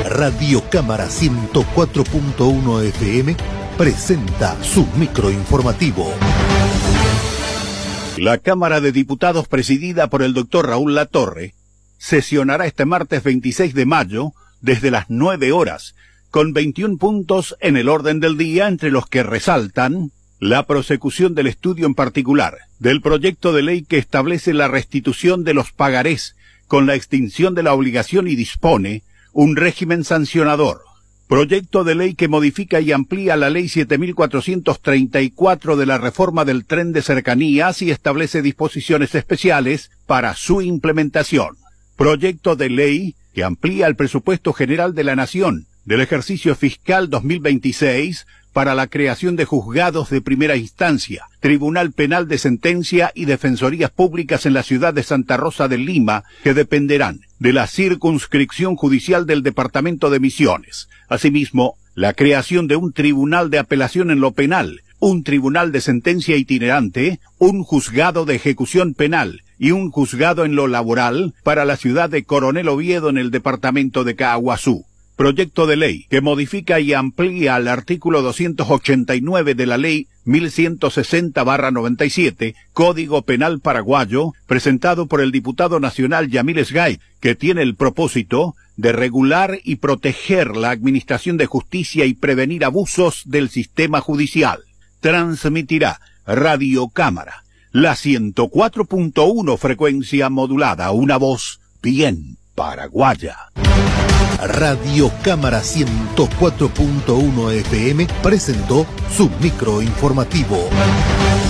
Radio Cámara 104.1 FM presenta su microinformativo. La Cámara de Diputados, presidida por el doctor Raúl Latorre, sesionará este martes 26 de mayo desde las 9 horas, con 21 puntos en el orden del día, entre los que resaltan la prosecución del estudio en particular del proyecto de ley que establece la restitución de los pagarés con la extinción de la obligación y dispone un régimen sancionador. Proyecto de ley que modifica y amplía la Ley 7434 de la reforma del tren de cercanías y establece disposiciones especiales para su implementación. Proyecto de ley que amplía el presupuesto general de la Nación del ejercicio fiscal 2026 para la creación de juzgados de primera instancia, Tribunal Penal de Sentencia y defensorías públicas en la ciudad de Santa Rosa de Lima, que dependerán de la circunscripción judicial del departamento de Misiones. Asimismo, la creación de un tribunal de apelación en lo penal, un tribunal de sentencia itinerante, un juzgado de ejecución penal y un juzgado en lo laboral para la ciudad de Coronel Oviedo en el departamento de Caaguazú. Proyecto de ley que modifica y amplía el artículo 289 de la Ley 1160/97, Código Penal Paraguayo, presentado por el diputado nacional Yamil Sgay, que tiene el propósito de regular y proteger la administración de justicia y prevenir abusos del sistema judicial. Transmitirá Radio Cámara, la 104.1 frecuencia modulada, una voz bien paraguaya. Radio Cámara 104.1 FM presentó su microinformativo.